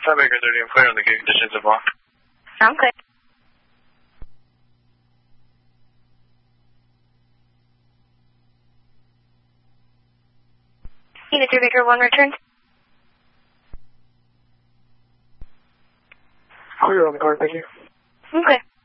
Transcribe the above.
Baker 30 and clear on the gate conditions of law. Sound clear. Unit 3 Baker 1 returned. Oh, you're on the card, thank you. Okay.